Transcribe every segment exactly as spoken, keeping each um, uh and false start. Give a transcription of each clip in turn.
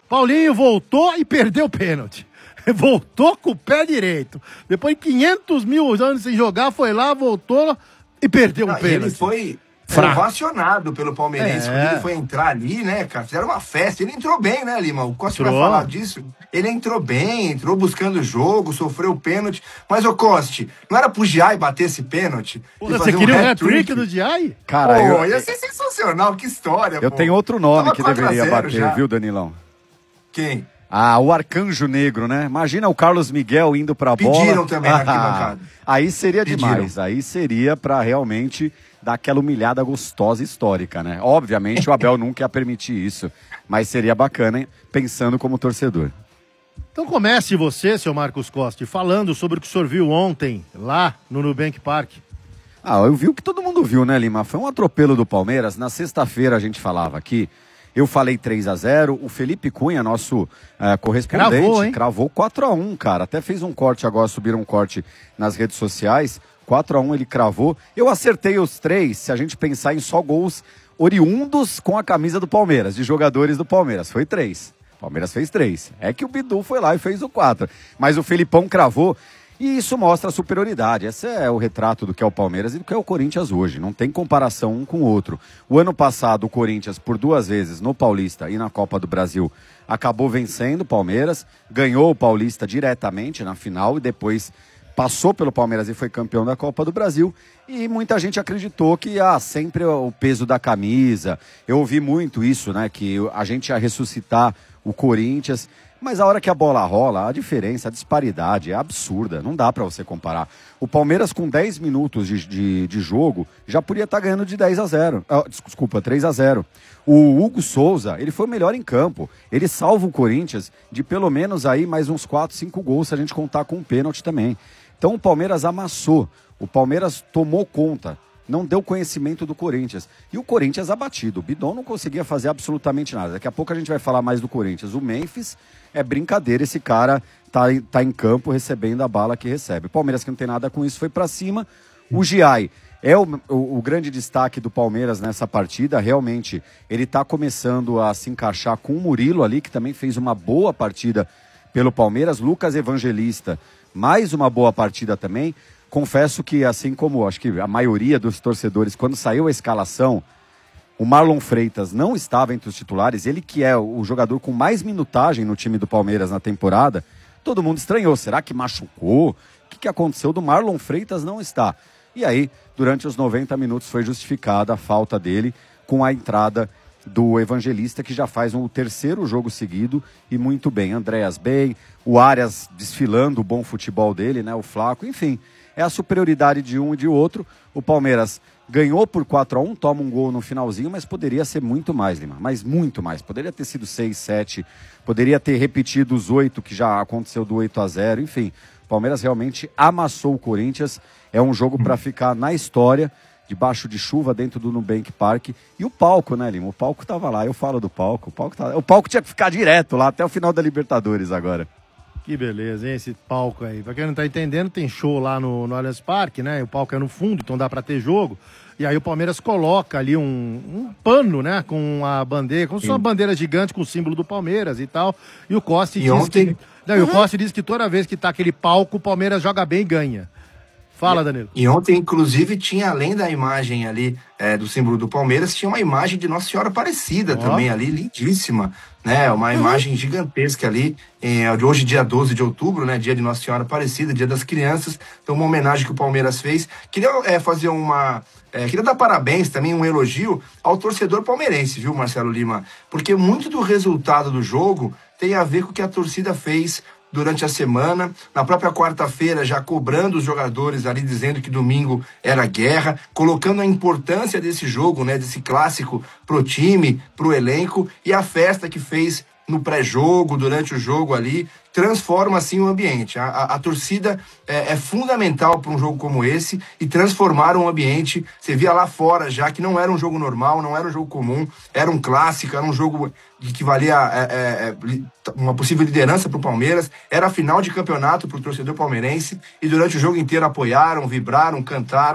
Paulinho voltou e perdeu o pênalti. Voltou com o pé direito. Depois de quinhentos mil anos sem jogar, foi lá, voltou e perdeu o um pênalti. Ele foi ovacionado pelo palmeirense. É. Quando ele foi entrar ali, né, cara? Fizeram uma festa. Ele entrou bem, né, Lima? O Costa vai falar disso. Ele entrou bem, entrou buscando o jogo, sofreu o pênalti. Mas, ô Costa, não era pro Giai bater esse pênalti? Pô, você queria um hat-trick do Giai? Cara, Pô, eu... ia ser sensacional. Que história, Eu pô. tenho outro nome que deveria bater, já. viu, Danilão? Quem? Ah, o Arcanjo Negro, né? Imagina o Carlos Miguel indo pra bola. Pediram também na arquibancada. Aí seria Pediram. demais. Aí seria pra realmente dar aquela humilhada gostosa histórica, né? Obviamente o Abel nunca ia permitir isso. Mas seria bacana, hein? Pensando como torcedor. Então comece você, seu Marcos Costa, falando sobre o que o senhor viu ontem, lá no Nubank Park. Ah, eu vi o que todo mundo viu, né, Lima? Foi um atropelo do Palmeiras. Na sexta-feira a gente falava aqui. Eu falei três a zero, o Felipe Cunha, nosso uh, correspondente, Cravou, hein? cravou quatro a um, cara. Até fez um corte agora, subiram um corte nas redes sociais. quatro a um ele cravou. Eu acertei os três, se a gente pensar em só gols oriundos com a camisa do Palmeiras, de jogadores do Palmeiras. Foi três. O Palmeiras fez três. É que o Bidu foi lá e fez o quatro. Mas o Felipão cravou. E isso mostra a superioridade. Esse é o retrato do que é o Palmeiras e do que é o Corinthians hoje. Não tem comparação um com o outro. O ano passado, o Corinthians, por duas vezes, no Paulista e na Copa do Brasil, acabou vencendo o Palmeiras, ganhou o Paulista diretamente na final e depois passou pelo Palmeiras e foi campeão da Copa do Brasil. E muita gente acreditou que ah, sempre o peso da camisa. Eu ouvi muito isso, né? Que a gente ia ressuscitar o Corinthians. Mas a hora que a bola rola, a diferença, a disparidade é absurda, não dá pra você comparar. O Palmeiras com dez minutos de, de, de jogo já podia estar ganhando de dez a zero, ah, desculpa, três a zero. O Hugo Souza, ele foi o melhor em campo, ele salva o Corinthians de pelo menos aí mais uns quatro, cinco gols se a gente contar com um pênalti também. Então o Palmeiras amassou, o Palmeiras tomou conta. Não deu conhecimento do Corinthians. E o Corinthians abatido. O Bidon não conseguia fazer absolutamente nada. Daqui a pouco a gente vai falar mais do Corinthians. O Memphis é brincadeira. Esse cara tá, tá em campo recebendo a bala que recebe. O Palmeiras, que não tem nada com isso, foi pra cima. O Giai é o, o, o grande destaque do Palmeiras nessa partida. Realmente, ele tá começando a se encaixar com o Murilo ali, que também fez uma boa partida pelo Palmeiras. Lucas Evangelista, mais uma boa partida também. Confesso que, assim como acho que a maioria dos torcedores, quando saiu a escalação, o Marlon Freitas não estava entre os titulares, ele que é o jogador com mais minutagem no time do Palmeiras na temporada, todo mundo estranhou. Será que machucou? O que, que aconteceu do Marlon Freitas não estar? E aí, durante os noventa minutos, foi justificada a falta dele com a entrada do Evangelista, que já faz um terceiro jogo seguido e muito bem. Andréas bem, o Arias desfilando o bom futebol dele, né? O Flaco, enfim. É a superioridade de um e de outro. O Palmeiras ganhou por quatro a um, toma um gol no finalzinho, mas poderia ser muito mais, Lima. Mas muito mais. Poderia ter sido seis, sete, poderia ter repetido os oito, que já aconteceu do oito a zero, enfim. O Palmeiras realmente amassou o Corinthians. É um jogo para ficar na história, debaixo de chuva, dentro do Nubank Park. E o palco, né, Lima? O palco tava lá. Eu falo do palco. O palco, tá... o palco tinha que ficar direto lá até o final da Libertadores agora. Que beleza, hein, esse palco aí. Pra quem não tá entendendo, tem show lá no, no Allianz Parque, né? O palco é no fundo, então dá pra ter jogo. E aí o Palmeiras coloca ali um, um pano, né? Com a bandeira, como se fosse uma bandeira gigante com o símbolo do Palmeiras e tal. E o Costa diz ontem... que... Não, uhum. E o Costa diz que toda vez que tá aquele palco, o Palmeiras joga bem e ganha. Fala, Danilo. E ontem, inclusive, tinha, além da imagem ali é, do símbolo do Palmeiras, tinha uma imagem de Nossa Senhora Aparecida oh. também ali, lindíssima, né? Uma uhum. imagem gigantesca ali, é, de hoje, dia doze de outubro, né? Dia de Nossa Senhora Aparecida, dia das crianças. Então, uma homenagem que o Palmeiras fez. Queria é, fazer uma... É, queria dar parabéns também, um elogio ao torcedor palmeirense, viu, Marcelo Lima? Porque muito do resultado do jogo tem a ver com o que a torcida fez durante a semana, na própria quarta-feira já cobrando os jogadores ali, dizendo que domingo era guerra, colocando a importância desse jogo, né, desse clássico pro time, pro elenco, e a festa que fez no pré-jogo, durante o jogo ali, transforma assim o ambiente. A, a, a torcida é, é fundamental para um jogo como esse e transformar um ambiente. Você via lá fora já que não era um jogo normal, não era um jogo comum, era um clássico, era um jogo de que valia é, é, uma possível liderança para o Palmeiras, era a final de campeonato para o torcedor palmeirense e durante o jogo inteiro apoiaram, vibraram, cantaram.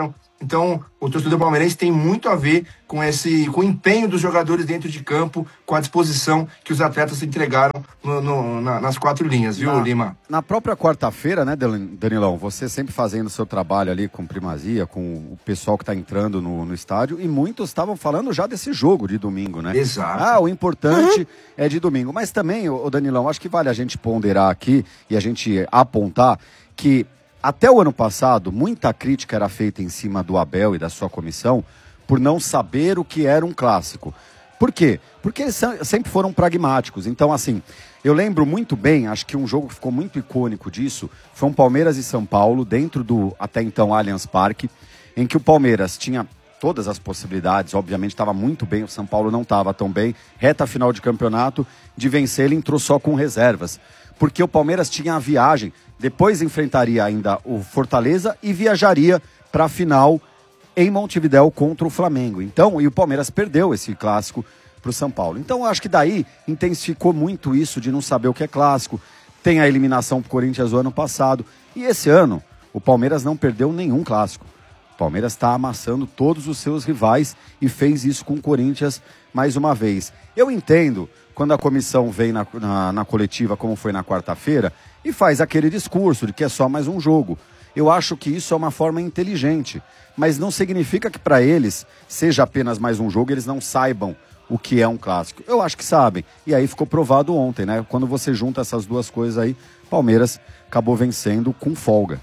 Então, o torcedor palmeirense tem muito a ver com esse, com o empenho dos jogadores dentro de campo, com a disposição que os atletas entregaram no, no, na, nas quatro linhas, viu, na, Lima? Na própria quarta-feira, né, Danilão, você sempre fazendo o seu trabalho ali com primazia, com o pessoal que está entrando no, no estádio, e muitos estavam falando já desse jogo de domingo, né? Exato. Ah, o importante uhum. é de domingo. Mas também, o Danilão, acho que vale a gente ponderar aqui e a gente apontar que até o ano passado, muita crítica era feita em cima do Abel e da sua comissão por não saber o que era um clássico. Por quê? Porque eles sempre foram pragmáticos. Então, assim, eu lembro muito bem, acho que um jogo que ficou muito icônico disso foi um Palmeiras e São Paulo, dentro do, até então, Allianz Parque, em que o Palmeiras tinha todas as possibilidades, obviamente estava muito bem, o São Paulo não estava tão bem, reta final de campeonato, de vencer, ele entrou só com reservas. Porque o Palmeiras tinha a viagem, depois enfrentaria ainda o Fortaleza e viajaria para a final em Montevidéu contra o Flamengo. Então, e o Palmeiras perdeu esse clássico para o São Paulo. Então, eu acho que daí intensificou muito isso de não saber o que é clássico. Tem a eliminação para o Corinthians do ano passado. E esse ano, o Palmeiras não perdeu nenhum clássico. O Palmeiras está amassando todos os seus rivais e fez isso com o Corinthians mais uma vez. Eu entendo quando a comissão vem na, na, na coletiva, como foi na quarta-feira, e faz aquele discurso de que é só mais um jogo. Eu acho que isso é uma forma inteligente, mas não significa que para eles seja apenas mais um jogo e eles não saibam o que é um clássico. Eu acho que sabem, e aí ficou provado ontem, né? Quando você junta essas duas coisas aí, Palmeiras acabou vencendo com folga.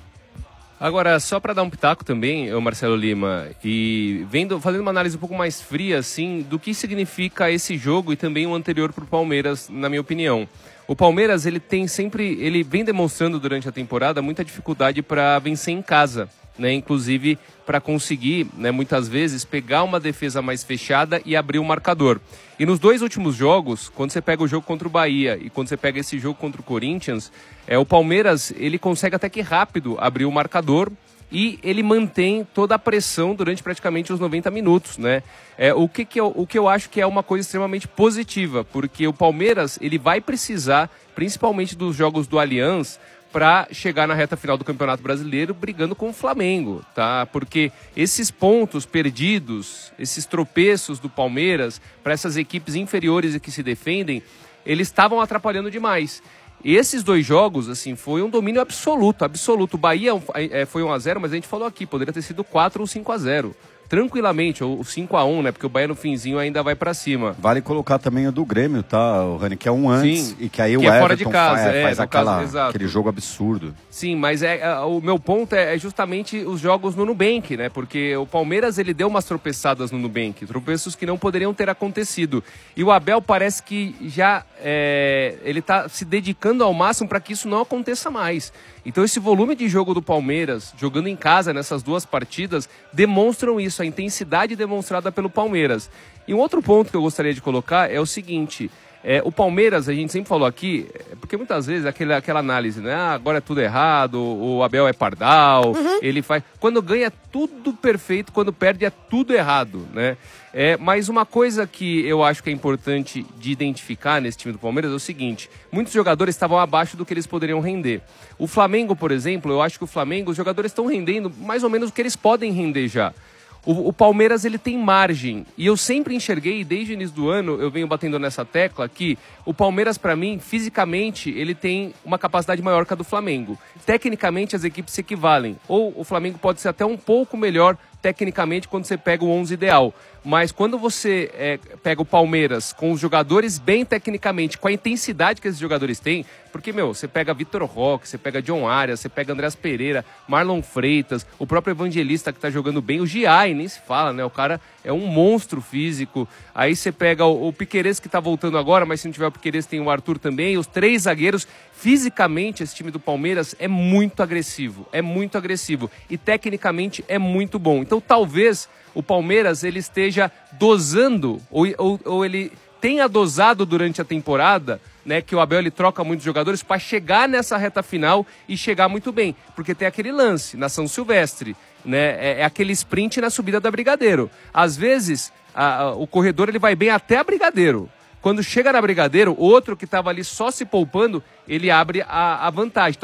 Agora, só para dar um pitaco também, o Marcelo Lima, e vendo, fazendo uma análise um pouco mais fria, assim, do que significa esse jogo e também o anterior para o Palmeiras, na minha opinião. O Palmeiras, ele tem sempre, ele vem demonstrando durante a temporada muita dificuldade para vencer em casa, né? Inclusive para conseguir, né, muitas vezes, pegar uma defesa mais fechada e abrir o marcador. E nos dois últimos jogos, quando você pega o jogo contra o Bahia e quando você pega esse jogo contra o Corinthians, é, o Palmeiras, ele consegue até que rápido abrir o marcador e ele mantém toda a pressão durante praticamente os noventa minutos, né? É, o, que, que, eu, o que eu acho que é uma coisa extremamente positiva, porque o Palmeiras, ele vai precisar, principalmente dos jogos do Allianz, para chegar na reta final do Campeonato Brasileiro brigando com o Flamengo, tá? Porque esses pontos perdidos, esses tropeços do Palmeiras para essas equipes inferiores e que se defendem, eles estavam atrapalhando demais. Esses dois jogos, assim, foi um domínio absoluto, absoluto. O Bahia é, foi um a zero, mas a gente falou aqui, poderia ter sido quatro ou cinco a zero. Tranquilamente, ou cinco a um, né? Porque o Bahia no finzinho ainda vai pra cima. Vale colocar também o do Grêmio, tá, o Rani? Que é um antes. Sim, e que aí que o é Everton fora de casa, faz, é, faz aquela, caso, aquele jogo absurdo. Sim, mas é, é, o meu ponto é, é justamente os jogos no Nubank, né? Porque o Palmeiras, ele deu umas tropeçadas no Nubank, tropeços que não poderiam ter acontecido. E o Abel parece que já é, ele tá se dedicando ao máximo para que isso não aconteça mais. Então esse volume de jogo do Palmeiras, jogando em casa nessas duas partidas, demonstram isso, a intensidade demonstrada pelo Palmeiras. E um outro ponto que eu gostaria de colocar é o seguinte, é, o Palmeiras, a gente sempre falou aqui, porque muitas vezes aquele, aquela análise, né? Ah, agora é tudo errado, o Abel é pardal, uhum. ele faz... Quando ganha é tudo perfeito, quando perde é tudo errado, né? É, mas uma coisa que eu acho que é importante de identificar nesse time do Palmeiras é o seguinte, muitos jogadores estavam abaixo do que eles poderiam render. O Flamengo, por exemplo, eu acho que o Flamengo, os jogadores estão rendendo mais ou menos o que eles podem render já. O, o Palmeiras, ele tem margem, e eu sempre enxerguei, desde o início do ano, eu venho batendo nessa tecla, que o Palmeiras, para mim, fisicamente, ele tem uma capacidade maior que a do Flamengo. Tecnicamente, as equipes se equivalem, ou o Flamengo pode ser até um pouco melhor tecnicamente quando você pega o onze ideal. Mas quando você é, pega o Palmeiras com os jogadores bem tecnicamente, com a intensidade que esses jogadores têm, porque, meu, você pega Vitor Roque, você pega John Arias, você pega Andreas Pereira, Marlon Freitas, o próprio Evangelista que tá jogando bem, o Giai, nem se fala, né? O cara é um monstro físico. Aí você pega o, o Piquerez que tá voltando agora, mas se não tiver o Piquerez tem o Arthur também, os três zagueiros. Fisicamente, esse time do Palmeiras é muito agressivo, é muito agressivo. E tecnicamente é muito bom. Então, talvez o Palmeiras ele esteja dosando, ou, ou, ou ele tenha dosado durante a temporada, né, que o Abel ele troca muitos jogadores para chegar nessa reta final e chegar muito bem. Porque tem aquele lance na São Silvestre, né, é, é aquele sprint na subida da Brigadeiro. Às vezes, a, a, o corredor ele vai bem até a Brigadeiro. Quando chega na Brigadeiro, outro que estava ali só se poupando, ele abre a, a vantagem. Então,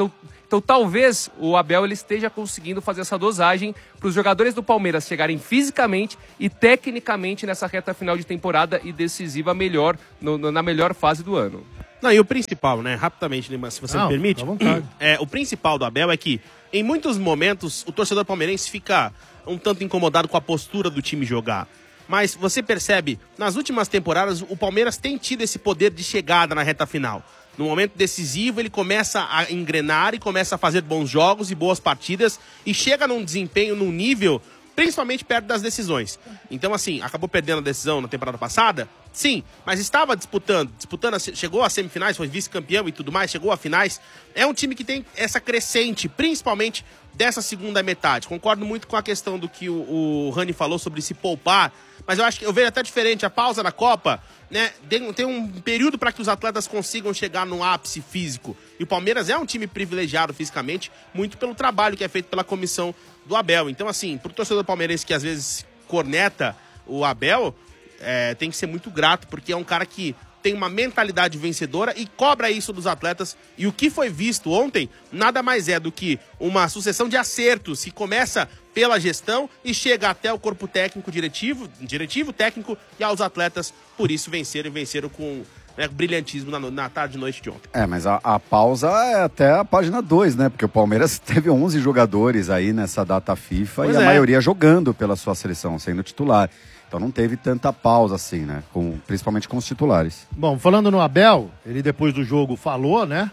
Então talvez o Abel ele esteja conseguindo fazer essa dosagem para os jogadores do Palmeiras chegarem fisicamente e tecnicamente nessa reta final de temporada e decisiva melhor, no, no, na melhor fase do ano. Não, e o principal, né, rapidamente, Lima, se você Não, me permite, à vontade. é, o principal do Abel é que, em muitos momentos, o torcedor palmeirense fica um tanto incomodado com a postura do time jogar. Mas você percebe, nas últimas temporadas, o Palmeiras tem tido esse poder de chegada na reta final. No momento decisivo, ele começa a engrenar e começa a fazer bons jogos e boas partidas e chega num desempenho, num nível, principalmente perto das decisões. Então, assim, acabou perdendo a decisão na temporada passada? Sim, mas estava disputando, disputando, chegou às semifinais, foi vice-campeão e tudo mais, chegou a finais. É um time que tem essa crescente, principalmente dessa segunda metade. Concordo muito com a questão do que o, o Rani falou sobre se poupar, mas eu acho que eu vejo até diferente a pausa na Copa, né? Tem, tem um período para que os atletas consigam chegar no ápice físico. E o Palmeiras é um time privilegiado fisicamente, muito pelo trabalho que é feito pela comissão do Abel. Então, assim, pro torcedor palmeirense que às vezes corneta o Abel, é, tem que ser muito grato, porque é um cara que tem uma mentalidade vencedora e cobra isso dos atletas. E o que foi visto ontem nada mais é do que uma sucessão de acertos que começa pela gestão e chega até o corpo técnico, diretivo, diretivo técnico e aos atletas. Por isso venceram e venceram com, né, brilhantismo na, na tarde e noite de ontem. É, mas a, a pausa é até a página dois, né? Porque o Palmeiras teve onze jogadores aí nessa data FIFA Pois e a é. maioria jogando pela sua seleção, sendo titular. Então não teve tanta pausa assim, né? Com, principalmente com os titulares. Bom, falando no Abel, ele depois do jogo falou, né?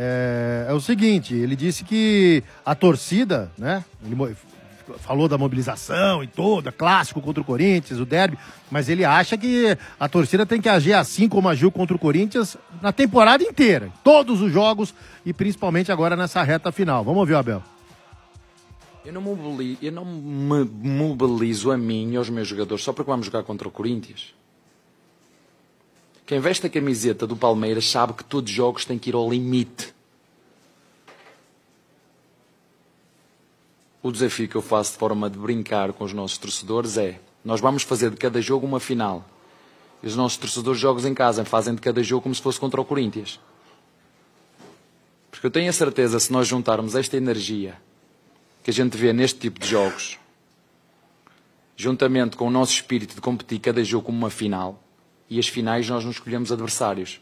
É, é o seguinte, ele disse que a torcida, né? Ele mo- falou da mobilização e toda, clássico contra o Corinthians, o derby, mas ele acha que a torcida tem que agir assim como agiu contra o Corinthians na temporada inteira, todos os jogos e principalmente agora nessa reta final. Vamos ouvir o Abel. Eu não, mobilizo, eu não me mobilizo a mim e aos meus jogadores só porque vamos jogar contra o Corinthians. Quem veste a camiseta do Palmeiras sabe que todos os jogos têm que ir ao limite. O desafio que eu faço de forma de brincar com os nossos torcedores é: nós vamos fazer de cada jogo uma final. E os nossos torcedores jogos em casa fazem de cada jogo como se fosse contra o Corinthians. Porque eu tenho a certeza, se nós juntarmos esta energia que a gente vê neste tipo de jogos, juntamente com o nosso espírito de competir cada jogo como uma final, e as finais nós não escolhemos adversários.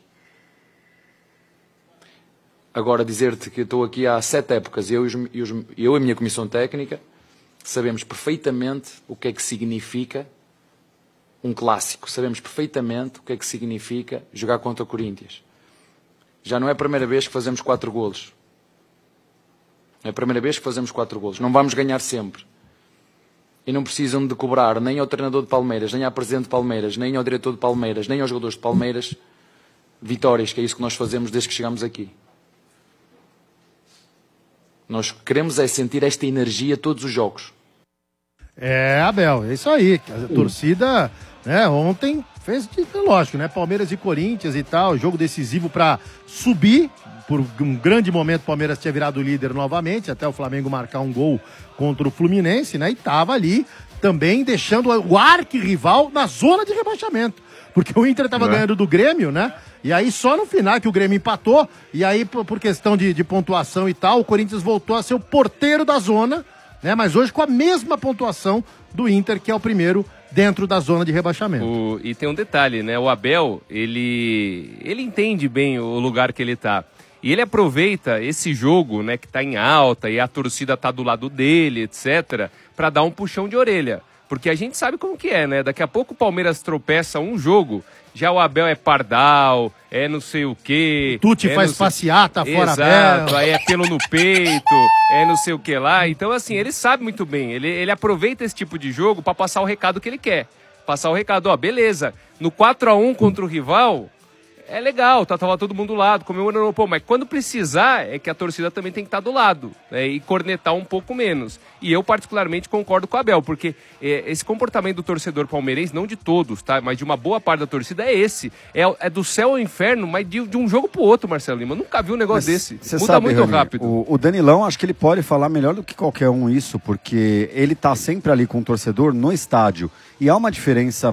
Agora dizer-te que eu estou aqui há sete épocas, eu e, os, e os, eu e a minha comissão técnica sabemos perfeitamente o que é que significa um clássico, sabemos perfeitamente o que é que significa jogar contra o Corinthians. Já não é a primeira vez que fazemos quatro golos. É a primeira vez que fazemos quatro golos. Não vamos ganhar sempre. E não precisam de cobrar nem ao treinador de Palmeiras, nem ao presidente de Palmeiras, nem ao diretor de Palmeiras, nem aos jogadores de Palmeiras vitórias, que é isso que nós fazemos desde que chegamos aqui. Nós queremos é sentir esta energia todos os jogos. É, Abel, é isso aí. A torcida, né, ontem fez, lógico, né, Palmeiras e Corinthians e tal, jogo decisivo para subir. Por um grande momento, o Palmeiras tinha virado líder novamente, até o Flamengo marcar um gol contra o Fluminense, né? E tava ali também deixando o arquirrival na zona de rebaixamento. Porque o Inter tava É. ganhando do Grêmio, né? E aí só no final que o Grêmio empatou, e aí por, por questão de, de pontuação e tal, o Corinthians voltou a ser o porteiro da zona, né? Mas hoje com a mesma pontuação do Inter, que é o primeiro dentro da zona de rebaixamento. O, e tem um detalhe, né? O Abel, ele, ele entende bem o lugar que ele tá. E ele aproveita esse jogo, né, que tá em alta e a torcida tá do lado dele, etcétera, para dar um puxão de orelha. Porque a gente sabe como que é, né? Daqui a pouco o Palmeiras tropeça um jogo, já o Abel é pardal, é não sei o quê. Tuti é faz não sei- passeata fora Exato, Abel. aí é pelo no peito, é não sei o que lá. Então, assim, ele sabe muito bem. Ele, ele aproveita esse tipo de jogo para passar o recado que ele quer. Passar o recado, ó, beleza, no quatro a um contra o rival, é legal, tá, tava todo mundo do lado, comemorando, pô, mas quando precisar é que a torcida também tem que estar do lado, né, e cornetar um pouco menos. E eu particularmente concordo com o Abel, porque é, esse comportamento do torcedor palmeirense, não de todos, tá, mas de uma boa parte da torcida é esse, é, é do céu ao inferno, mas de, de um jogo pro outro, Marcelo Lima. Eu nunca vi um negócio desse. Você Muda sabe, muito Rani, rápido. O, o Danilão, acho que ele pode falar melhor do que qualquer um isso, porque ele tá sempre ali com o torcedor no estádio. E há uma diferença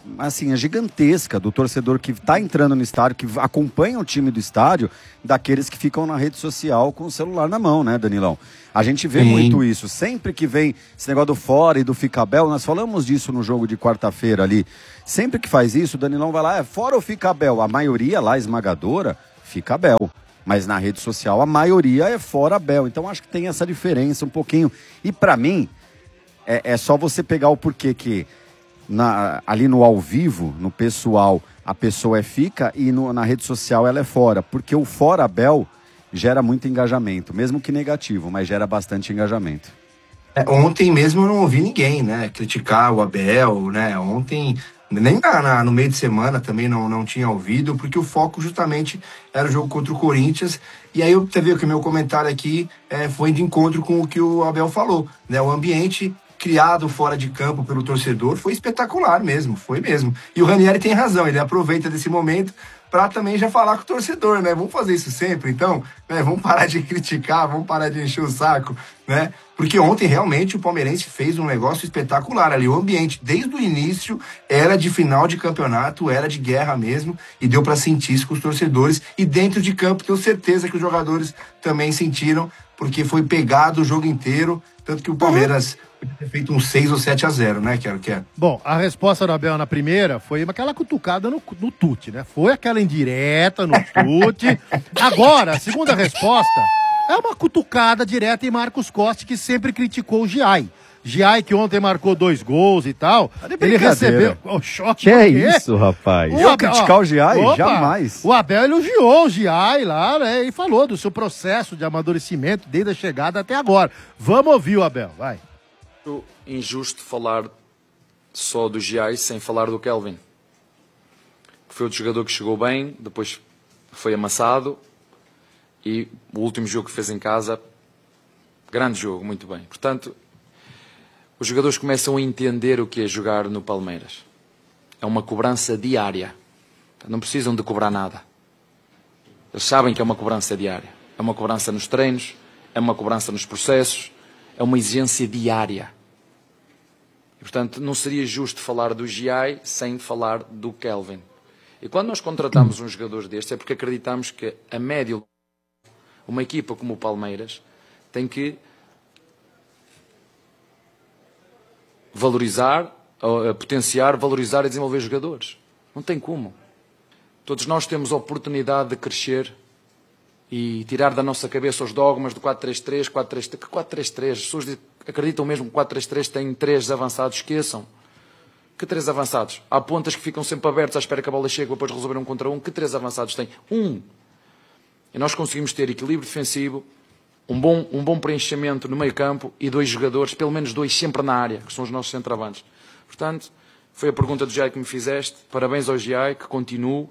assim, é gigantesca do torcedor que está entrando no estádio, que acompanha o time do estádio, daqueles que ficam na rede social com o celular na mão, né, Danilão? A gente vê Sim. muito isso. Sempre que vem esse negócio do fora e do fica Abel, nós falamos disso no jogo de quarta-feira ali. Sempre que faz isso, o Danilão vai lá, é fora ou fica Abel? A maioria lá, esmagadora, fica Abel. Mas na rede social, a maioria é fora Abel. Então acho que tem essa diferença um pouquinho. E para mim, é, é só você pegar o porquê que na, ali no ao vivo, no pessoal, a pessoa é fica e no, na rede social ela é fora. Porque o fora Abel gera muito engajamento, mesmo que negativo, mas gera bastante engajamento. É, ontem mesmo eu não ouvi ninguém, né, criticar o Abel, né, ontem, nem na, na, no meio de semana também não, não tinha ouvido, porque o foco justamente era o jogo contra o Corinthians, e aí você viu que o meu comentário aqui é, foi de encontro com o que o Abel falou, né, o ambiente criado fora de campo pelo torcedor foi espetacular mesmo, foi mesmo, e o Ranieri tem razão, ele aproveita desse momento para também já falar com o torcedor, né? Vamos fazer isso sempre, então, né? Vamos parar de criticar, vamos parar de encher o saco, né? Porque ontem realmente o palmeirense fez um negócio espetacular ali. O ambiente, desde o início, era de final de campeonato, era de guerra mesmo, e deu para sentir isso com os torcedores. E dentro de campo, tenho certeza que os jogadores também sentiram, porque foi pegado o jogo inteiro, tanto que o Palmeiras podia ter feito um seis ou sete a zero, né, Quero que é. Bom, a resposta do Abel na primeira foi aquela cutucada no, no tute, né? Foi aquela indireta no tute. Agora, a segunda resposta é uma cutucada direta em Marcos Costa, que sempre criticou o Giai. Giai, que ontem marcou dois gols e tal, ele recebeu o choque. Que é isso, rapaz? O Eu Abel, criticar o Giai? opa, Jamais. O Abel elogiou o Giai lá, né, e falou do seu processo de amadurecimento desde a chegada até agora. Vamos ouvir o Abel, vai. Injusto falar só do Giai sem falar do Kelvin. Foi outro jogador que chegou bem, depois foi amassado, e o último jogo que fez em casa, grande jogo, muito bem. Portanto, os jogadores começam a entender o que é jogar no Palmeiras. É uma cobrança diária. Não precisam de cobrar nada. Eles sabem que é uma cobrança diária. É uma cobrança nos treinos, é uma cobrança nos processos, é uma exigência diária. E, portanto, não seria justo falar do Giai sem falar do Kelvin. E quando nós contratamos um jogador destes é porque acreditamos que a médio uma equipa como o Palmeiras tem que valorizar, potenciar, valorizar e desenvolver jogadores. Não tem como. Todos nós temos a oportunidade de crescer e tirar da nossa cabeça os dogmas do quatro três três, quatro três três, que quatro três três, as pessoas acreditam mesmo que o quatro três três tem três avançados, esqueçam. Que três avançados? Há pontas que ficam sempre abertas à espera que a bola chegue, depois resolver um contra um. Que três avançados tem? Um. E nós conseguimos ter equilíbrio defensivo, um bom, um bom preenchimento no meio campo e dois jogadores, pelo menos dois sempre na área, que são os nossos centroavantes. Portanto, foi a pergunta do Giai que me fizeste. Parabéns ao Giai, que continuo.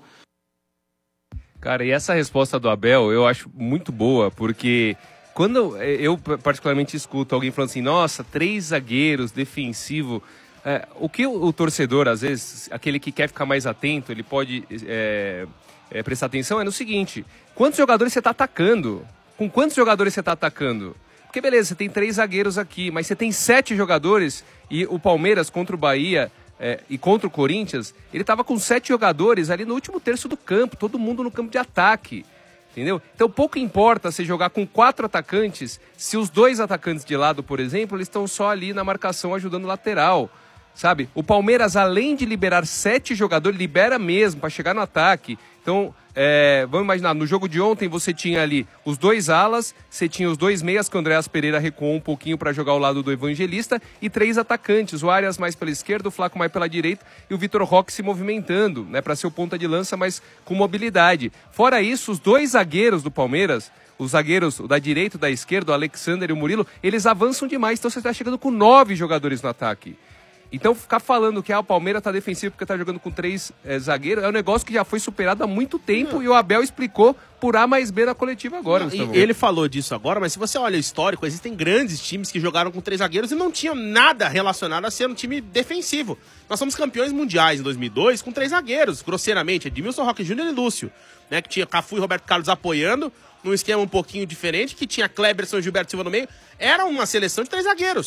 Cara, e essa resposta do Abel eu acho muito boa, porque quando eu particularmente escuto alguém falando assim, nossa, três zagueiros, defensivo, é, o que o, o torcedor, às vezes, aquele que quer ficar mais atento, ele pode é, é, prestar atenção é no seguinte, quantos jogadores você está atacando? Com quantos jogadores você está atacando? Porque beleza, você tem três zagueiros aqui, mas você tem sete jogadores e o Palmeiras contra o Bahia... É, e contra o Corinthians, ele estava com sete jogadores ali no último terço do campo, todo mundo no campo de ataque, entendeu? Então pouco importa você jogar com quatro atacantes, se os dois atacantes de lado, por exemplo, eles estão só ali na marcação ajudando o lateral, sabe? O Palmeiras, além de liberar sete jogadores, libera mesmo para chegar no ataque. Então, é, vamos imaginar, no jogo de ontem você tinha ali os dois alas, você tinha os dois meias, que o Andréas Pereira recuou um pouquinho para jogar ao lado do Evangelista, e três atacantes, o Arias mais pela esquerda, o Flaco mais pela direita, e o Vitor Roque se movimentando, né, para ser o ponta de lança, mas com mobilidade. Fora isso, os dois zagueiros do Palmeiras, os zagueiros o da direita e da esquerda, o Alexander e o Murilo, eles avançam demais, então você está chegando com nove jogadores no ataque. Então ficar falando que ah, o Palmeiras está defensivo porque está jogando com três é, zagueiros é um negócio que já foi superado há muito tempo. Não. E o Abel explicou por A mais B na coletiva agora. Não, e ele falou disso agora, mas se você olha o histórico, existem grandes times que jogaram com três zagueiros e não tinham nada relacionado a ser um time defensivo. Nós somos campeões mundiais em dois mil e dois com três zagueiros, grosseiramente, Edmilson, Roque Júnior e Lúcio, né, que tinha Cafu e Roberto Carlos apoiando, num esquema um pouquinho diferente, que tinha Kleberson e Gilberto Silva no meio. Era uma seleção de três zagueiros.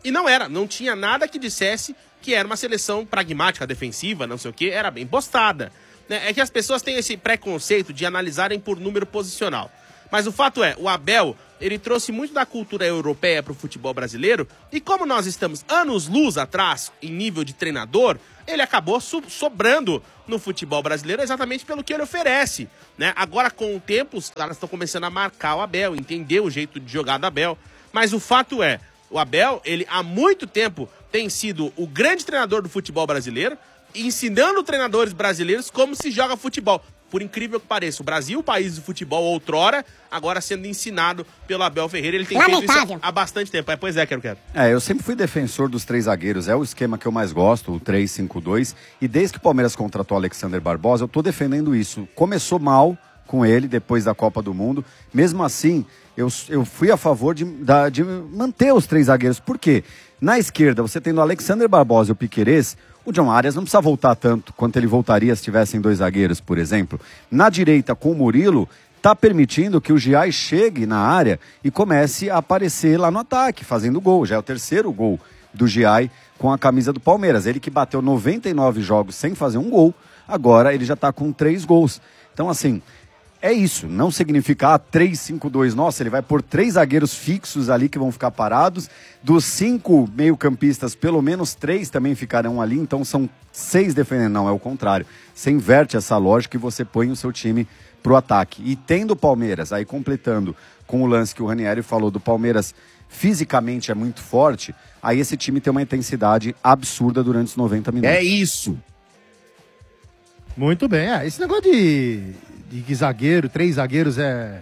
E não era, não tinha nada que dissesse que era uma seleção pragmática, defensiva, não sei o quê, era bem postada. É que as pessoas têm esse preconceito de analisarem por número posicional. Mas o fato é, o Abel, ele trouxe muito da cultura europeia para o futebol brasileiro, e como nós estamos anos-luz atrás em nível de treinador, ele acabou so- sobrando no futebol brasileiro exatamente pelo que ele oferece, né? Agora, com o tempo, os caras estão começando a marcar o Abel, entender o jeito de jogar do Abel. Mas o fato é, o Abel, ele há muito tempo tem sido o grande treinador do futebol brasileiro, ensinando treinadores brasileiros como se joga futebol. Por incrível que pareça, o Brasil, o país do futebol outrora, agora sendo ensinado pelo Abel Ferreira. Ele tem feito isso há bastante tempo. É, pois é, quero, quero. É, eu sempre fui defensor dos três zagueiros. É o esquema que eu mais gosto, o três cinco dois. E desde que o Palmeiras contratou o Alexander Barbosa, eu tô defendendo isso. Começou mal com ele, depois da Copa do Mundo. Mesmo assim, eu, eu fui a favor de, da, de manter os três zagueiros. Por quê? Na esquerda, você tendo o Alexander Barbosa e o Piquerez, o John Arias não precisa voltar tanto quanto ele voltaria se tivessem dois zagueiros, por exemplo. Na direita, com o Murilo, está permitindo que o Giai chegue na área e comece a aparecer lá no ataque, fazendo gol. Já é o terceiro gol do Giai com a camisa do Palmeiras. Ele que bateu noventa e nove jogos sem fazer um gol, agora ele já está com três gols. Então, assim, é isso. Não significa ah, três cinco dois. Nossa, ele vai pôr três zagueiros fixos ali que vão ficar parados. Dos cinco meio-campistas, pelo menos três também ficarão ali. Então são seis defendendo. Não, é o contrário. Você inverte essa lógica e você põe o seu time pro ataque. E tendo o Palmeiras, aí completando com o lance que o Ranieri falou do Palmeiras, fisicamente é muito forte, aí esse time tem uma intensidade absurda durante os noventa minutos. É isso. Muito bem. É, esse negócio de, de que zagueiro, três zagueiros é,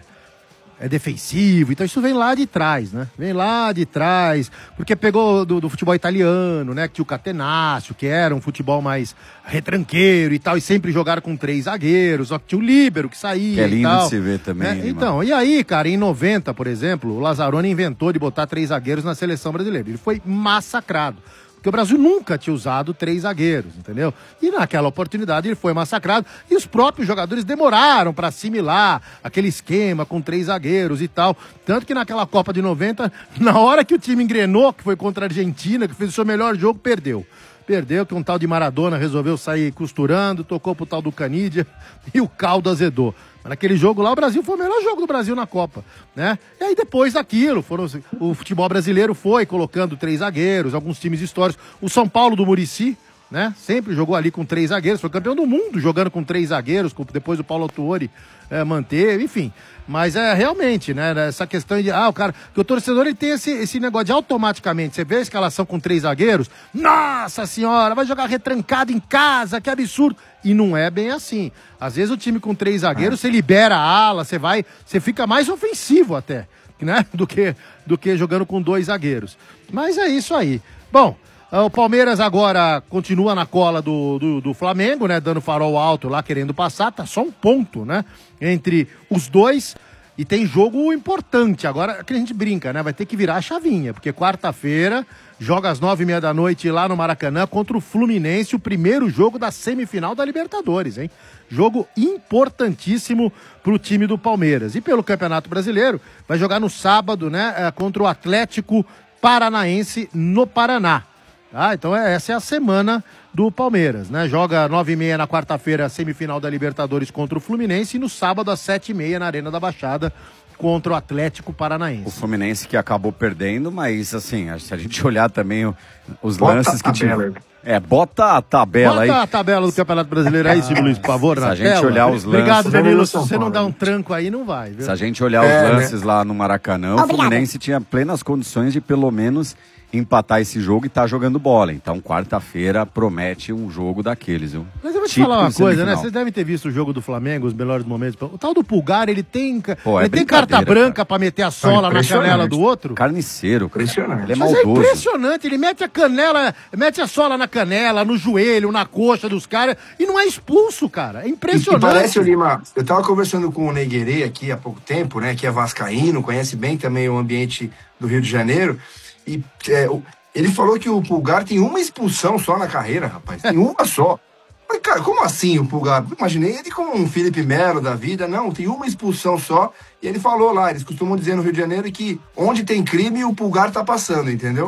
é defensivo, então isso vem lá de trás, né? Vem lá de trás, porque pegou do, do futebol italiano, né? Que tinha o Catenaccio, que era um futebol mais retranqueiro e tal, e sempre jogaram com três zagueiros, só que tinha o líbero que saía. Que é lindo e tal, de se ver também. né? Então, e aí, cara, em noventa, por exemplo, o Lazzaroni inventou de botar três zagueiros na seleção brasileira. Ele foi massacrado. Porque o Brasil nunca tinha usado três zagueiros, entendeu? E naquela oportunidade ele foi massacrado e os próprios jogadores demoraram para assimilar aquele esquema com três zagueiros e tal. Tanto que naquela Copa de noventa, na hora que o time engrenou, que foi contra a Argentina, que fez o seu melhor jogo, perdeu. Perdeu, que um tal de Maradona resolveu sair costurando, tocou pro tal do Canídia e o caldo azedou. Mas naquele jogo lá, o Brasil foi o melhor jogo do Brasil na Copa, né? E aí depois daquilo, foram, o futebol brasileiro foi colocando três zagueiros, alguns times históricos. O São Paulo do Muricy, né? Sempre jogou ali com três zagueiros, foi campeão do mundo jogando com três zagueiros, depois o Paulo Autuori é, manteve, enfim. Mas é realmente, né, essa questão de, ah, o cara, que o torcedor ele tem esse, esse negócio de automaticamente, você vê a escalação com três zagueiros, nossa senhora, vai jogar retrancado em casa, que absurdo. E não é bem assim. Às vezes o time com três zagueiros, você libera a ala, você vai, você fica mais ofensivo até, né, do que, do que jogando com dois zagueiros. Mas é isso aí. Bom, o Palmeiras agora continua na cola do, do, do Flamengo, né? Dando farol alto lá, querendo passar. Tá só um ponto, né? Entre os dois. E tem jogo importante. Agora, que a gente brinca, né? Vai ter que virar a chavinha. Porque quarta-feira, joga às nove e meia da noite lá no Maracanã contra o Fluminense. O primeiro jogo da semifinal da Libertadores, hein? Jogo importantíssimo pro time do Palmeiras. E pelo Campeonato Brasileiro, vai jogar no sábado, né? Contra o Atlético Paranaense no Paraná. Ah, então é, essa é a semana do Palmeiras, né? Joga nove e meia na quarta-feira a semifinal da Libertadores contra o Fluminense e no sábado às sete e meia na Arena da Baixada contra o Atlético Paranaense. O Fluminense que acabou perdendo, mas assim, se a gente olhar também o, os bota lances que tinha... É, bota a tabela bota aí. Bota a tabela do Campeonato Brasileiro aí, Silvio Luiz, por favor, se na a gente tela. olhar os lances... Obrigado, Danilo. Se você não dá um tranco aí, não vai, viu? Se a gente olhar é, os lances né? lá no Maracanã, o Fluminense tinha plenas condições de pelo menos empatar esse jogo e tá jogando bola. Então, quarta-feira promete um jogo daqueles, viu? Mas eu vou te Típico falar uma de coisa, né? semifinal. Vocês devem ter visto o jogo do Flamengo, os melhores momentos. O tal do Pulgar, ele tem, Pô, é ele tem carta brincadeira, branca cara. pra meter a sola na canela do outro. Carniceiro, cara. Impressionante. Ele é Mas é maldoso. impressionante, ele mete a canela, mete a sola na canela, no joelho, na coxa dos caras e não é expulso, cara. É E, impressionante. e parece, o Lima, eu tava conversando com o Neguerê aqui há pouco tempo, né, que é vascaíno, conhece bem também o ambiente do Rio de Janeiro, e é, o, ele falou que o Pulgar tem uma expulsão só na carreira, rapaz, tem uma só. Mas, cara, como assim o Pulgar? Imaginei ele como um Felipe Melo da vida, não, tem uma expulsão só, e ele falou lá, eles costumam dizer no Rio de Janeiro que onde tem crime o Pulgar tá passando, entendeu?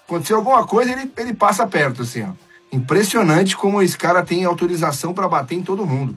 Aconteceu alguma coisa, ele, ele passa perto, assim, ó. Impressionante como esse cara tem autorização pra bater em todo mundo.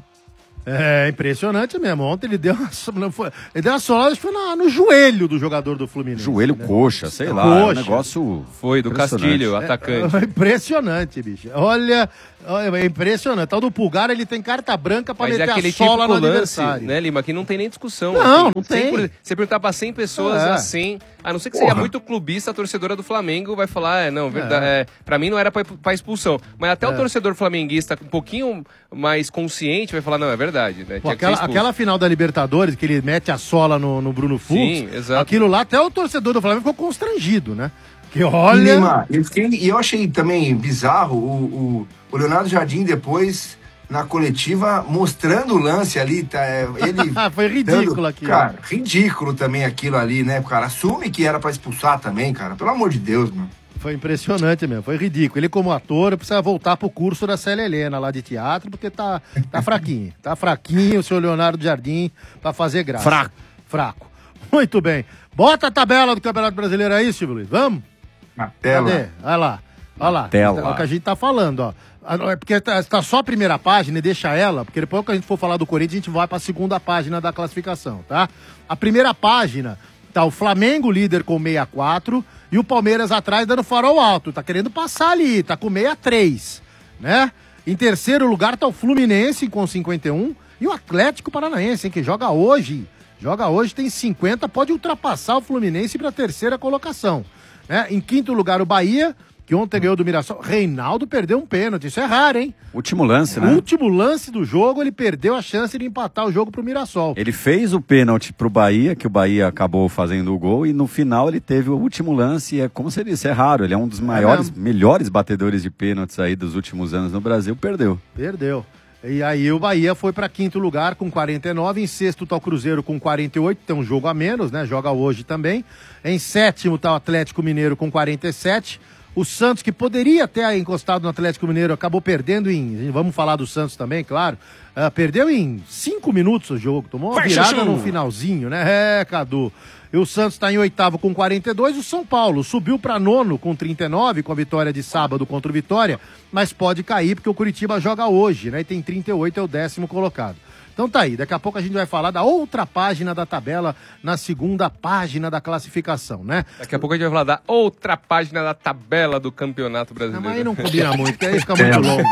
É impressionante mesmo. Ontem ele deu uma, não foi, ele deu uma solada, acho que foi na, no joelho do jogador do Fluminense. Joelho, né? coxa, sei lá. Coxa. É um negócio. Foi, do Castilho, atacante. É, é impressionante, bicho. Olha, é impressionante. Tal do Pulgar, ele tem carta branca pra Mas meter é aquele a sola típico no lance, adversário. né, Lima, que não tem nem discussão. Não, assim. não tem. Sempre, você perguntar pra cem pessoas É. assim, a não ser que Porra. seja muito clubista, a torcedora do Flamengo vai falar, é, não, verdade, é. pra mim não era pra, pra expulsão. Mas até É. o torcedor flamenguista um pouquinho mais consciente vai falar, não, é verdade, né? Pô, Tinha que ser aquela, expulso. aquela final da Libertadores, que ele mete a sola no, no Bruno Fux, Sim, exato. aquilo lá, até o torcedor do Flamengo ficou constrangido, né? Que E, olha... Lima, eu fiquei- e eu achei também bizarro o, o, o Leonardo Jardim depois, na coletiva, mostrando o lance ali. Tá, é, ele Foi ridículo dando- aquilo. Cara, ridículo também aquilo ali, né, cara? Assume que era pra expulsar também, cara. Pelo amor de Deus, mano. Foi impressionante mesmo, foi ridículo. Ele, como ator, precisa voltar pro curso da Célia Helena lá de teatro, porque tá, tá fraquinho. Tá fraquinho o seu Leonardo Jardim pra fazer graça. Fraco. Fraco. Muito bem. Bota a tabela do Campeonato Brasileiro aí, Silvio Luiz. Vamos? Na tela. Cadê? Olha lá. Olha lá. tela. É o que a gente tá falando, ó. Ah, é porque tá, tá só a primeira página e deixa ela, porque depois que a gente for falar do Corinthians, a gente vai pra segunda página da classificação, tá? A primeira página tá o Flamengo líder com sessenta e quatro e o Palmeiras atrás dando farol alto. Tá querendo passar ali, tá com sessenta e três, né? Em terceiro lugar tá o Fluminense com cinquenta e um e o Atlético Paranaense, hein, que joga hoje. Joga hoje, tem cinquenta, pode ultrapassar o Fluminense para a terceira colocação. Né? Em quinto lugar, o Bahia, que ontem ganhou do Mirassol. Reinaldo perdeu um pênalti, isso é raro, hein? Último lance, O né? último lance do jogo, ele perdeu a chance de empatar o jogo pro Mirassol. Ele fez o pênalti pro Bahia, que o Bahia acabou fazendo o gol, e no final ele teve o último lance, e é como se disse, é raro, ele é um dos maiores, mesmo. melhores batedores de pênaltis aí dos últimos anos no Brasil, perdeu. Perdeu. E aí o Bahia foi para quinto lugar com quarenta e nove, em sexto tá o Cruzeiro com quarenta e oito, tem um jogo a menos, né? Joga hoje também. Em sétimo tá o Atlético Mineiro com quarenta e sete. O Santos, que poderia ter encostado no Atlético Mineiro, acabou perdendo em... Vamos falar do Santos também, claro. Uh, perdeu em cinco minutos o jogo, tomou uma Vai, virada Chuchu! no finalzinho, né? É, Cadu. E o Santos está em oitavo com quarenta e dois. O São Paulo subiu para nono com trinta e nove, com a vitória de sábado contra o Vitória, mas pode cair porque o Curitiba joga hoje, né? E tem trinta e oito, é o décimo colocado. Então tá aí, daqui a pouco a gente vai falar da outra página da tabela, na segunda página da classificação, né? Daqui a pouco a gente vai falar da outra página da tabela do Campeonato Não, Brasileiro. mas aí não combina muito, porque aí fica muito longo.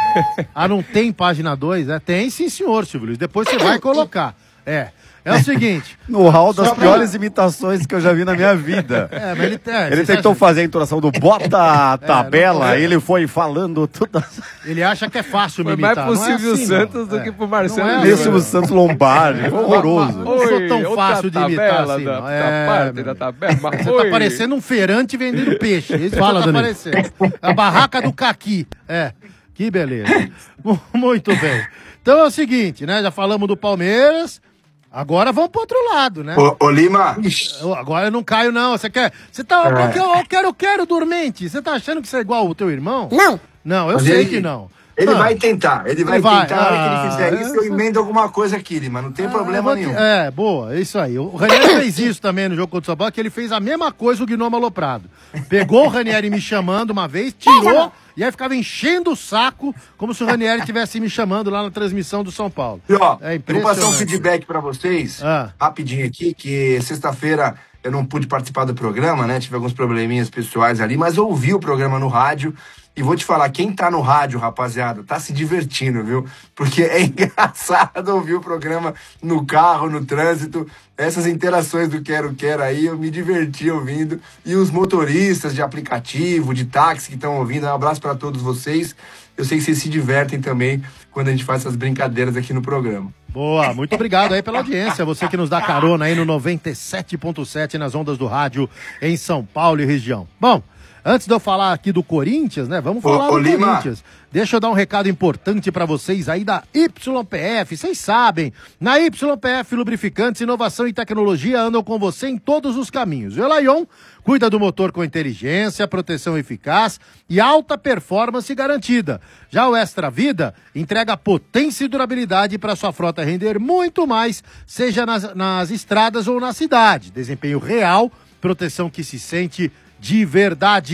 Ah, não tem página dois? É? Tem sim, senhor, Silvio Luiz. Depois você vai colocar. É. É o seguinte. No hall das Só pra- piores imitações que eu já vi na minha vida. É, mas ele, é, Ele você tentou acha- fazer a entonação do bota a tabela, não é. ele foi falando tudo. Ele acha que é fácil me Foi mais imitar. pro não é Silvio assim, Santos não. do É. que pro Marcelo Não é Lima. assim, Silvio Santos Lombardi, foi horroroso. Não sou tão outra fácil de imitar tabela assim, da, não. da É, parte meu da amigo. tabela. mas Você oi. tá parecendo um feirante vendendo peixe. Isso Fala, tá Danilo. parecendo. A barraca do Caqui. É, que beleza. Mu- Muito bem. Então é o seguinte, né? Já falamos do Palmeiras. Agora vamos pro outro lado, né? Ô, ô, Lima, Eu- agora eu não caio, não. Você quer. Você tá. É. Eu, quero, eu quero, eu quero, dormente. Você tá achando que você é igual o teu irmão? Não. Não, eu Mas sei ele- que não. ele Ah. vai tentar. Ele vai Ele vai. tentar. A hora que Ah, ele fizer isso, eu essa- emendo alguma coisa aqui, Lima. Não tem Ah, problema eu vou te- nenhum. É, boa, é isso aí. O Ranieri fez isso também no jogo contra o São Paulo, que ele fez a mesma coisa o Gnomo Aloprado. Pegou o Ranieri me chamando uma vez, tirou, e aí ficava enchendo o saco, como se o Ranieri estivesse me chamando lá na transmissão do São Paulo. E ó, É eu vou passar um impressionante. feedback pra vocês, Ah. rapidinho aqui, que sexta-feira eu não pude participar do programa, né? Tive alguns probleminhas pessoais ali, mas eu ouvi o programa no rádio. E vou te falar, quem tá no rádio, rapaziada, tá se divertindo, viu? Porque é engraçado ouvir o programa no carro, no trânsito. Essas interações do Quero Quero aí, eu me diverti ouvindo. E os motoristas de aplicativo, de táxi que estão ouvindo, um abraço pra todos vocês. Eu sei que vocês se divertem também quando a gente faz essas brincadeiras aqui no programa. Boa, muito obrigado aí pela audiência. Você que nos dá carona aí no noventa e sete ponto sete nas ondas do rádio em São Paulo e região. Bom, antes de eu falar aqui do Corinthians, né? Vamos Ô, falar ô, do Lima. Corinthians. Deixa eu dar um recado importante pra vocês aí da Y P F. Vocês sabem, na Y P F Lubrificantes, inovação e tecnologia andam com você em todos os caminhos. O Elaion cuida do motor com inteligência, proteção eficaz e alta performance garantida. Já o Extra Vida entrega potência e durabilidade para sua frota render muito mais, seja nas, nas estradas ou na cidade. Desempenho real, proteção que se sente de verdade.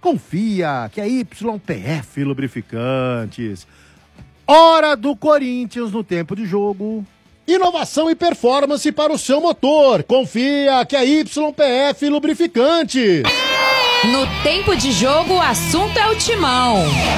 Confia que é Y P F Lubrificantes. Hora do Corinthians no tempo de jogo. Inovação e performance para o seu motor. Confia que é Y P F Lubrificantes. No tempo de jogo, o assunto é o Timão.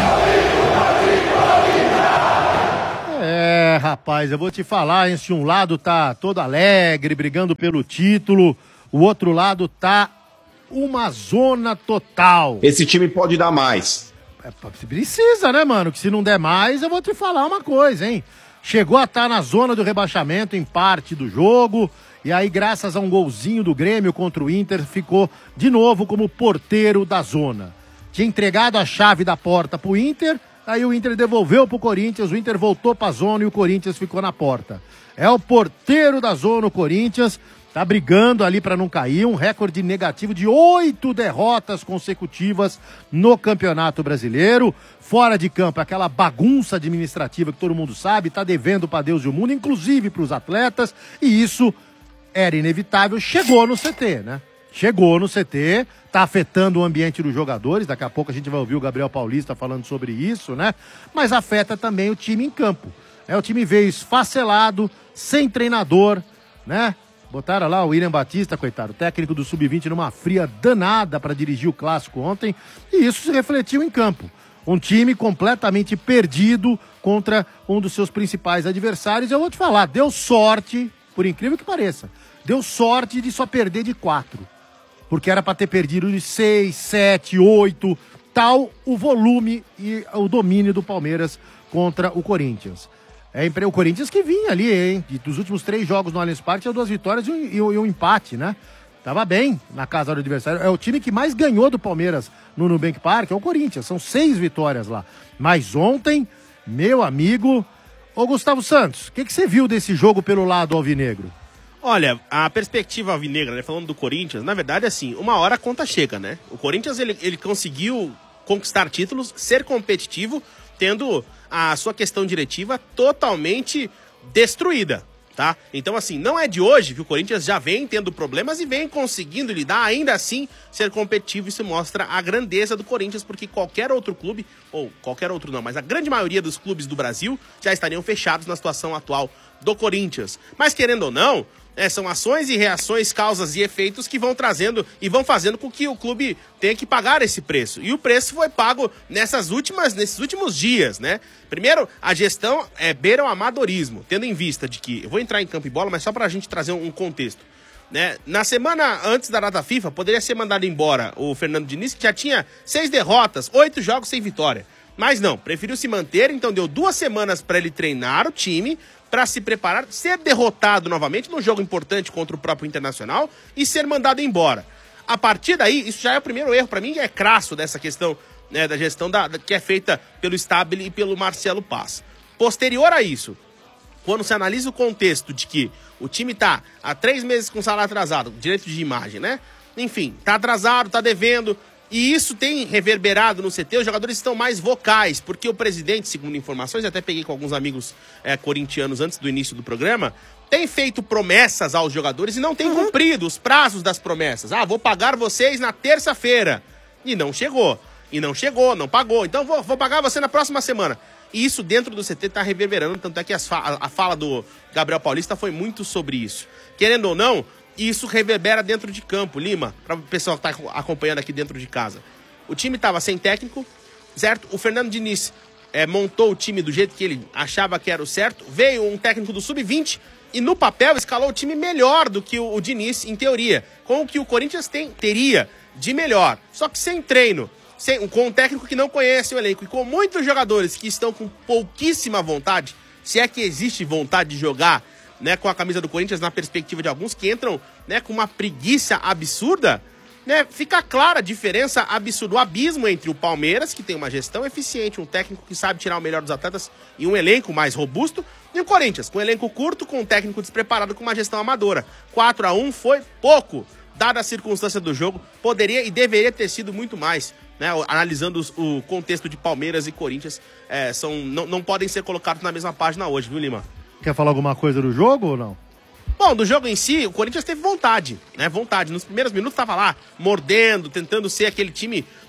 É, rapaz, eu vou te falar, hein? Se um lado tá todo alegre, brigando pelo título, o outro lado tá uma zona total. Esse time pode dar mais. É, precisa, né, mano? Que se não der mais, eu vou te falar uma coisa, hein? Chegou a estar na zona do rebaixamento em parte do jogo, e aí, graças a um golzinho do Grêmio contra o Inter, ficou de novo como porteiro da zona. Tinha entregado a chave da porta pro Inter, aí o Inter devolveu pro Corinthians, o Inter voltou pra zona e o Corinthians ficou na porta. É o porteiro da zona, o Corinthians, tá brigando ali pra não cair, um recorde negativo de oito derrotas consecutivas no Campeonato Brasileiro. Fora de campo, aquela bagunça administrativa que todo mundo sabe, tá devendo pra Deus e o mundo, inclusive pros atletas, e isso era inevitável, chegou no C T, né? Chegou no C T, tá afetando o ambiente dos jogadores, daqui a pouco a gente vai ouvir o Gabriel Paulista falando sobre isso, né? Mas afeta também o time em campo. É, o time veio esfacelado, sem treinador, né? Botaram lá o William Batista, coitado, técnico do sub vinte, numa fria danada para dirigir o clássico ontem, e isso se refletiu em campo. Um time completamente perdido contra um dos seus principais adversários. Eu vou te falar, deu sorte, por incrível que pareça, deu sorte de só perder de quatro. Porque era para ter perdido de seis, sete, oito, tal o volume e o domínio do Palmeiras contra o Corinthians. É o Corinthians que vinha ali, hein? Dos últimos três jogos no Allianz Parque, tinha duas vitórias e um, e um, e um empate, né? Tava bem na casa do adversário. É o time que mais ganhou do Palmeiras no Nubank Park, é o Corinthians. São seis vitórias lá. Mas ontem, meu amigo... Ô Gustavo Santos, o que, que você viu desse jogo pelo lado alvinegro? Olha, a perspectiva alvinegra, né, falando do Corinthians, na verdade, assim, uma hora a conta chega, né? O Corinthians, ele, ele conseguiu conquistar títulos, ser competitivo, tendo a sua questão diretiva totalmente destruída, tá? Então, assim, não é de hoje que o Corinthians já vem tendo problemas e vem conseguindo lidar, ainda assim, ser competitivo. Isso mostra a grandeza do Corinthians, porque qualquer outro clube, ou qualquer outro não, mas a grande maioria dos clubes do Brasil já estariam fechados na situação atual do Corinthians. Mas, querendo ou não, é, são ações e reações, causas e efeitos que vão trazendo e vão fazendo com que o clube tenha que pagar esse preço. E o preço foi pago nessas últimas, nesses últimos dias, né? Primeiro, a gestão é beira o amadorismo, tendo em vista de que... Eu vou entrar em campo e bola, mas só pra gente trazer um contexto. Né? Na semana antes da data FIFA, poderia ser mandado embora o Fernando Diniz, que já tinha seis derrotas, oito jogos sem vitória. Mas não, preferiu se manter, então deu duas semanas para ele treinar o time, para se preparar, ser derrotado novamente num jogo importante contra o próprio Internacional e ser mandado embora. A partir daí, isso já é o primeiro erro, para mim é crasso dessa questão, né, da gestão da, da, que é feita pelo Stabile e pelo Marcelo Paz. Posterior a isso, quando se analisa o contexto de que o time tá há três meses com salário atrasado, direito de imagem, né? Enfim, tá atrasado, tá devendo, e isso tem reverberado no C T, os jogadores estão mais vocais, porque o presidente, segundo informações, até peguei com alguns amigos é, corintianos antes do início do programa, tem feito promessas aos jogadores e não tem uhum. cumprido os prazos das promessas. Ah, vou pagar vocês na terça-feira. E não chegou. E não chegou, não pagou. Então vou, vou pagar você na próxima semana. E isso dentro do C T está reverberando, tanto é que as fa- a fala do Gabriel Paulista foi muito sobre isso. Querendo ou não, isso reverbera dentro de campo, Lima, para o pessoal que está acompanhando aqui dentro de casa. O time estava sem técnico, certo? O Fernando Diniz é, montou o time do jeito que ele achava que era o certo. Veio um técnico do sub vinte e no papel escalou o time melhor do que o, o Diniz, em teoria. Com o que o Corinthians tem, teria de melhor. Só que sem treino, sem, com um técnico que não conhece o elenco e com muitos jogadores que estão com pouquíssima vontade, se é que existe vontade de jogar, né, com a camisa do Corinthians, na perspectiva de alguns que entram, né, com uma preguiça absurda, né, fica clara a diferença absurda, o abismo entre o Palmeiras, que tem uma gestão eficiente, um técnico que sabe tirar o melhor dos atletas e um elenco mais robusto, e o Corinthians, com um elenco curto, com um técnico despreparado, com uma gestão amadora. quatro a um foi pouco, dada a circunstância do jogo, poderia e deveria ter sido muito mais, né, analisando os, o contexto de Palmeiras e Corinthians, é, são, não, não podem ser colocados na mesma página hoje, viu, Lima? Quer falar alguma coisa do jogo ou não? Bom, do jogo em si, o Corinthians teve vontade, né? Vontade. Nos primeiros minutos estava lá, mordendo, tentando ser aquele time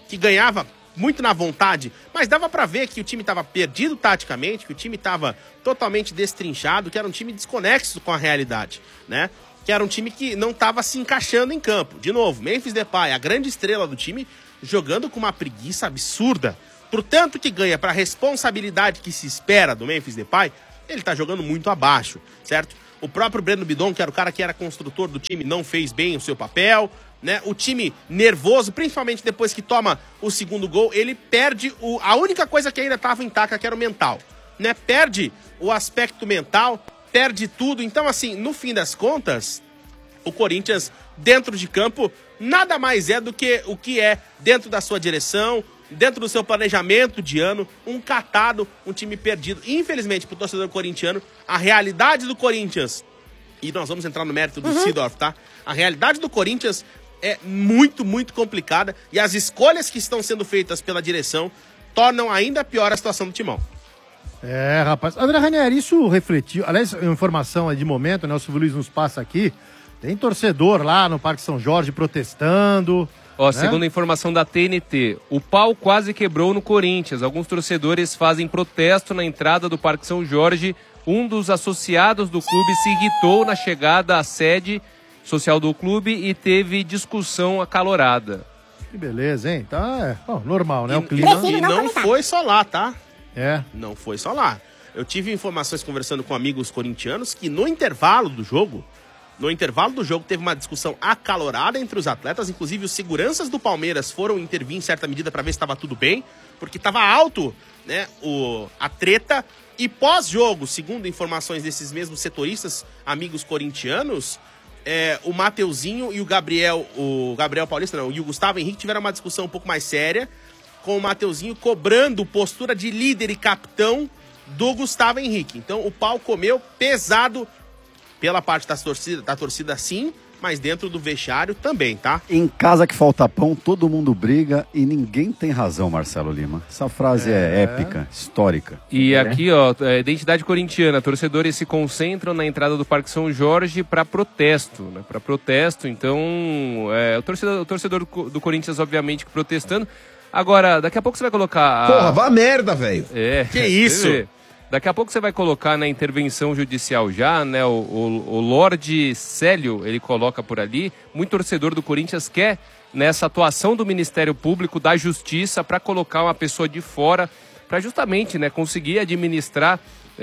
que ganhava muito na vontade, mas dava pra ver que o time tava perdido taticamente, que o time tava totalmente destrinchado, que era um time desconexo com a realidade, né? Que era um time que não tava se encaixando em campo. De novo, Memphis Depay, a grande estrela do time, jogando com uma preguiça absurda. Portanto, que ganha para a responsabilidade que se espera do Memphis Depay, ele tá jogando muito abaixo, certo? O próprio Breno Bidon, que era o cara que era construtor do time, não fez bem o seu papel, né? O time nervoso, principalmente depois que toma o segundo gol, ele perde o, a única coisa que ainda estava intacta, que era o mental, né? Perde o aspecto mental, perde tudo. Então, assim, no fim das contas, o Corinthians, dentro de campo, nada mais é do que o que é dentro da sua direção, dentro do seu planejamento de ano, um catado, um time perdido. Infelizmente, pro torcedor corintiano, a realidade do Corinthians, e nós vamos entrar no mérito do uhum. Seedorf, tá? A realidade do Corinthians é muito, muito complicada, e as escolhas que estão sendo feitas pela direção tornam ainda pior a situação do Timão. É, rapaz. André Ranieri, isso refletiu... Aliás, informação de momento, né? O Silvio Luiz nos passa aqui. Tem torcedor lá no Parque São Jorge protestando... Ó, né? Segundo a informação da T N T, o pau quase quebrou no Corinthians. Alguns torcedores fazem protesto na entrada do Parque São Jorge. Um dos associados do clube se irritou na chegada à sede social do clube e teve discussão acalorada. Que beleza, hein? Tá, é, bom, normal, né? E, o clima... E não foi só lá, tá? É. Não foi só lá. Eu tive informações conversando com amigos corintianos que no intervalo do jogo... No intervalo do jogo teve uma discussão acalorada entre os atletas, inclusive os seguranças do Palmeiras foram intervir em certa medida para ver se estava tudo bem, porque estava alto, né, o, a treta. E pós-jogo, segundo informações desses mesmos setoristas, amigos corintianos, é, o Mateuzinho e o Gabriel, o Gabriel Paulista, não, e o Gustavo Henrique tiveram uma discussão um pouco mais séria, com o Mateuzinho cobrando postura de líder e capitão do Gustavo Henrique. Então o pau comeu pesado pela parte da torcida, da torcida sim, mas dentro do vestiário também, tá? Em casa que falta pão, todo mundo briga e ninguém tem razão, Marcelo Lima. Essa frase é, é épica, histórica. E é. aqui, ó, é, identidade corintiana. Torcedores se concentram na entrada do Parque São Jorge para protesto, né? Para protesto, então, é, o torcedor, o torcedor do, do Corinthians, obviamente, protestando. Agora, daqui a pouco você vai colocar... A... Porra, vá merda, velho. É. Que isso? Daqui a pouco você vai colocar na intervenção judicial já, né? O, o, o Lorde Célio, ele coloca por ali. Muito torcedor do Corinthians quer nessa atuação do Ministério Público, da Justiça, para colocar uma pessoa de fora, para justamente, né, conseguir administrar,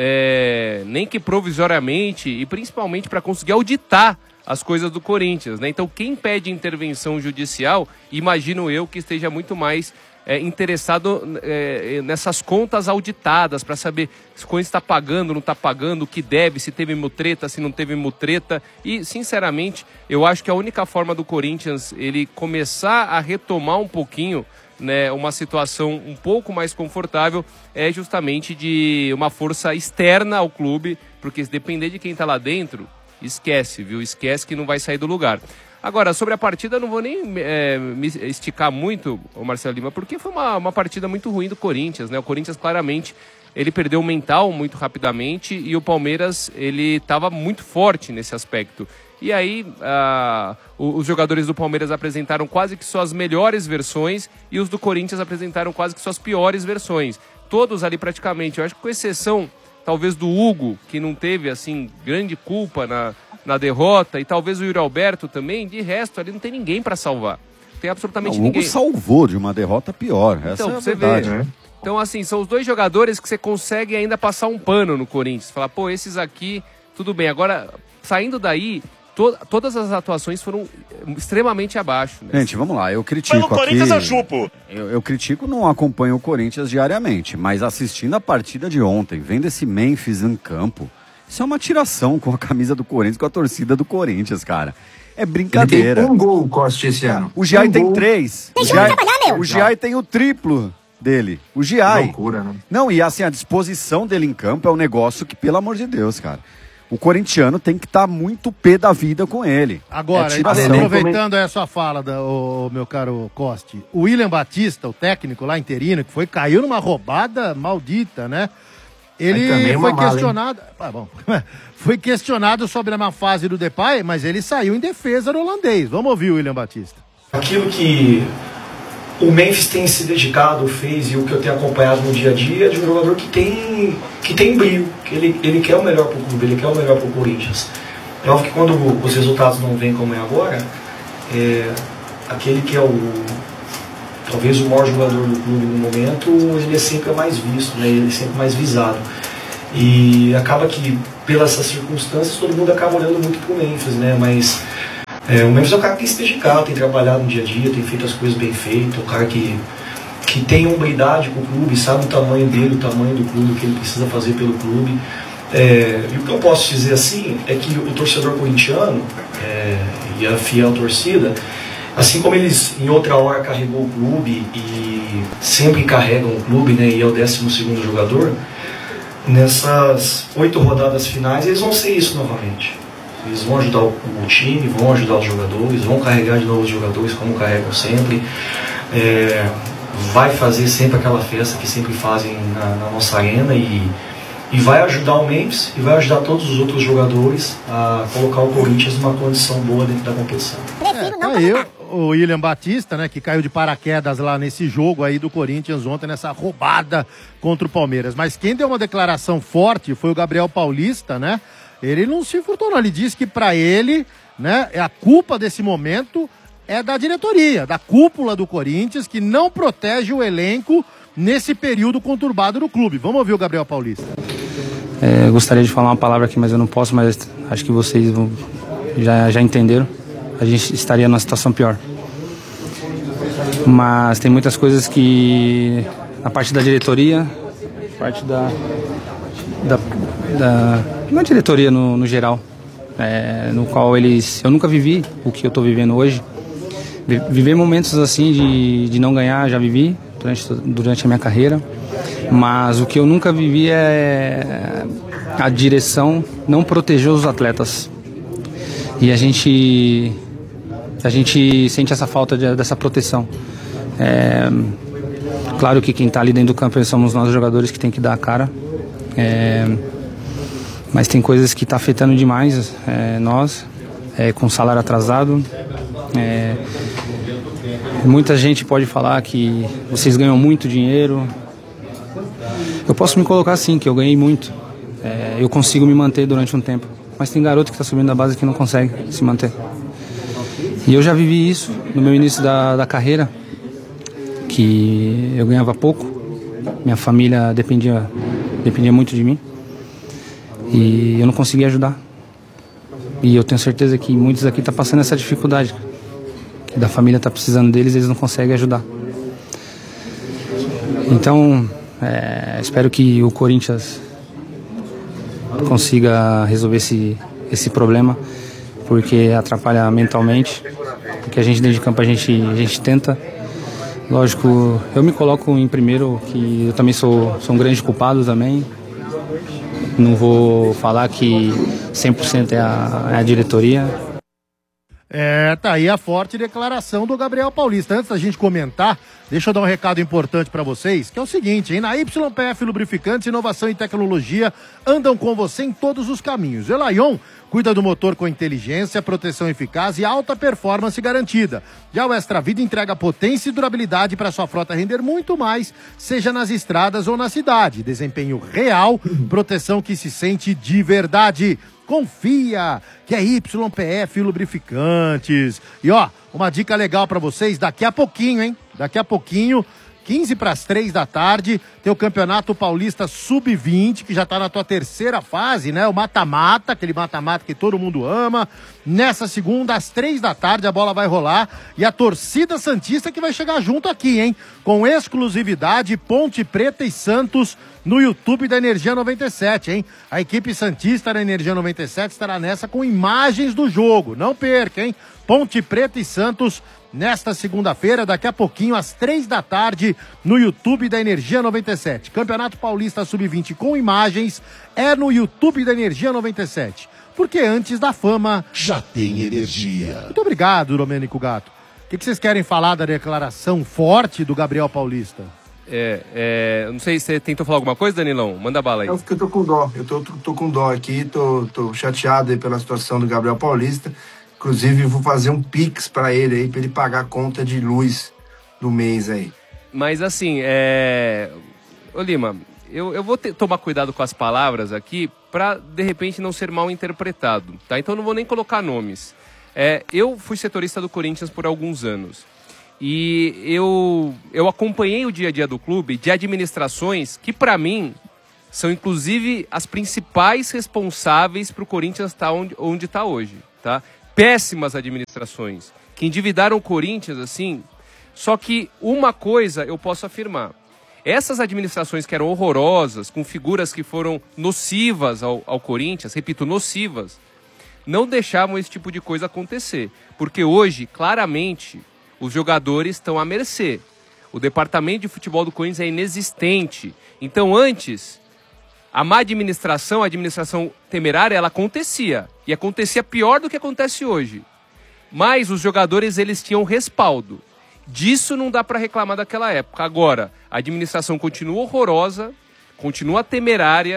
é, nem que provisoriamente, e principalmente para conseguir auditar as coisas do Corinthians, né? Então, quem pede intervenção judicial, imagino eu que esteja muito mais é, interessado é, nessas contas auditadas, para saber se o Corinthians está pagando, não está pagando, o que deve, se teve mutreta, se não teve mutreta. E, sinceramente, eu acho que a única forma do Corinthians ele começar a retomar um pouquinho, né, uma situação um pouco mais confortável é justamente de uma força externa ao clube, porque se depender de quem está lá dentro, esquece, viu? Esquece que não vai sair do lugar. Agora, sobre a partida, eu não vou nem é, me esticar muito, o Marcelo Lima, porque foi uma, uma partida muito ruim do Corinthians, né? O Corinthians, claramente, ele perdeu o mental muito rapidamente e o Palmeiras, ele estava muito forte nesse aspecto. E aí, ah, os jogadores do Palmeiras apresentaram quase que suas melhores versões e os do Corinthians apresentaram quase que suas piores versões. Todos ali, praticamente, eu acho que com exceção, talvez, do Hugo, que não teve, assim, grande culpa na... na derrota, e talvez o Yuri Alberto também, de resto, ali não tem ninguém para salvar. Não tem absolutamente não, o Hugo ninguém. salvou de uma derrota pior, essa então, é a você verdade. Vê, né? Então, assim, são os dois jogadores que você consegue ainda passar um pano no Corinthians. Falar, pô, esses aqui, tudo bem. Agora, saindo daí, to todas as atuações foram extremamente abaixo. Né? Gente, vamos lá, eu critico aqui... o Corinthians eu chupo. Eu, eu critico, não acompanho o Corinthians diariamente, mas assistindo a partida de ontem, vendo esse Memphis em campo... Isso é uma tiração com a camisa do Corinthians, com a torcida do Corinthians, cara. É brincadeira. Ele tem um gol, Costa, esse ano. O Giai um tem gol. três. Deixa o Giai, eu trabalhar, meu. O Giai tem o triplo dele. O Giai. Loucura, né? Não, e assim, a disposição dele em campo é um negócio que, pelo amor de Deus, cara. O corintiano tem que estar tá muito pé da vida com ele. Agora, é aproveitando aí a sua fala, da, o, meu caro Costa, o William Batista, o técnico lá interino, que foi, caiu numa roubada maldita, né? Ele foi mala, questionado, ah, bom, foi questionado sobre a má fase do Depay, mas ele saiu em defesa do holandês. Vamos ouvir o William Batista. Aquilo que o Memphis tem se dedicado, fez, e o que eu tenho acompanhado no dia a dia, é de um jogador que tem, que tem brilho, que ele, ele quer o melhor para o clube, ele quer o melhor para o Corinthians. É óbvio que quando os resultados não vêm como é agora, é, aquele que é o talvez o maior jogador do clube no momento, ele é sempre mais visto, né? Ele é sempre mais visado. E acaba que, pelas essas circunstâncias, todo mundo acaba olhando muito para o Memphis, né? Mas é, o Memphis é um cara que tem se dedicado, tem trabalhado no dia a dia, tem feito as coisas bem feitas, um cara que, que tem hombridade com o clube, sabe o tamanho dele, o tamanho do clube, o que ele precisa fazer pelo clube. É, e o que eu posso dizer assim é que o torcedor corintiano é, e a fiel torcida, assim como eles em outra hora carregou o clube e sempre carregam o clube, né, e é o décimo segundo jogador, nessas oito rodadas finais eles vão ser isso novamente. Eles vão ajudar o, o time, vão ajudar os jogadores, vão carregar de novo os jogadores como carregam sempre. É, vai fazer sempre aquela festa que sempre fazem na, na nossa arena e, e vai ajudar o Memphis e vai ajudar todos os outros jogadores a colocar o Corinthians numa condição boa dentro da competição. É, tá eu, o William Batista, né, que caiu de paraquedas lá nesse jogo aí do Corinthians ontem, nessa roubada contra o Palmeiras. Mas quem deu uma declaração forte foi o Gabriel Paulista, né? Ele não se furtou, não. Ele disse que para ele, né, a culpa desse momento é da diretoria, da cúpula do Corinthians, que não protege o elenco nesse período conturbado do clube. Vamos ouvir o Gabriel Paulista. É, eu gostaria de falar uma palavra aqui, mas eu não posso, mas acho que vocês vão, já, já entenderam. A gente estaria numa situação pior. Mas tem muitas coisas que, a parte da diretoria, parte da... da, da na diretoria no, no geral, é, no qual eles... Eu nunca vivi o que eu estou vivendo hoje. Viver momentos assim de, de não ganhar, já vivi durante, durante a minha carreira. Mas o que eu nunca vivi é a direção não proteger os atletas. E a gente, a gente sente essa falta de, dessa proteção. É, claro que quem está ali dentro do campo somos nós jogadores que tem que dar a cara. É, mas tem coisas que está afetando demais é, nós, é, com salário atrasado. É, muita gente pode falar que vocês ganham muito dinheiro. Eu posso me colocar assim, que eu ganhei muito. É, eu consigo me manter durante um tempo. Mas tem garoto que está subindo da base que não consegue se manter. E eu já vivi isso no meu início da, da carreira, que eu ganhava pouco, minha família dependia, dependia muito de mim. E eu não conseguia ajudar. E eu tenho certeza que muitos aqui estão passando essa dificuldade. Que da família está precisando deles, eles não conseguem ajudar. Então, é, espero que o Corinthians consiga resolver esse, esse problema, porque atrapalha mentalmente. Porque a gente dentro de campo, a gente, a gente tenta. Lógico, eu me coloco em primeiro, que eu também sou, sou um grande culpado também. Não vou falar que cem por cento é a, é a diretoria. É, tá aí a forte declaração do Gabriel Paulista. Antes da gente comentar, deixa eu dar um recado importante para vocês, que é o seguinte, hein? Na Y P F Lubrificantes, inovação e tecnologia andam com você em todos os caminhos. Elaion cuida do motor com inteligência, proteção eficaz e alta performance garantida. Já o Extra Vida entrega potência e durabilidade para sua frota render muito mais, seja nas estradas ou na cidade. Desempenho real, proteção que se sente de verdade. Confia que é Y P F Lubrificantes. E ó, uma dica legal pra vocês, daqui a pouquinho, hein? Daqui a pouquinho, quinze para as três da tarde, tem o Campeonato Paulista sub vinte, que já tá na tua terceira fase, né? O mata-mata, aquele mata-mata que todo mundo ama. Nessa segunda, às três da tarde, a bola vai rolar. E a torcida santista que vai chegar junto aqui, hein? Com exclusividade, Ponte Preta e Santos no YouTube da Energia noventa e sete, hein? A equipe santista da Energia noventa e sete estará nessa com imagens do jogo. Não perca, hein? Ponte Preta e Santos nesta segunda-feira, daqui a pouquinho, às três da tarde, no YouTube da Energia noventa e sete. Campeonato Paulista sub vinte com imagens é no YouTube da Energia noventa e sete. Porque antes da fama, já tem energia. Muito obrigado, Domênico Gato. O que, que vocês querem falar da declaração forte do Gabriel Paulista? É, é, não sei se você tentou falar alguma coisa, Danilão? Manda bala aí. Eu, eu tô com dó, eu tô, tô, tô com dó aqui, tô, tô chateado aí pela situação do Gabriel Paulista. Inclusive, vou fazer um pix para ele aí, para ele pagar a conta de luz do mês aí. Mas assim, é... Ô Lima, eu, eu vou ter, tomar cuidado com as palavras aqui para de repente não ser mal interpretado, tá? Então não vou nem colocar nomes. É, eu fui setorista do Corinthians por alguns anos e eu, eu acompanhei o dia a dia do clube de administrações que para mim são inclusive as principais responsáveis para o Corinthians estar onde onde está hoje, tá? Péssimas administrações que endividaram o Corinthians assim. Só que uma coisa eu posso afirmar. Essas administrações que eram horrorosas, com figuras que foram nocivas ao, ao Corinthians, repito, nocivas, não deixavam esse tipo de coisa acontecer. Porque hoje, claramente, os jogadores estão à mercê. O departamento de futebol do Corinthians é inexistente. Então, antes, a má administração, a administração temerária, ela acontecia. E acontecia pior do que acontece hoje. Mas os jogadores, eles tinham respaldo. Disso não dá para reclamar daquela época. Agora, a administração continua horrorosa, continua temerária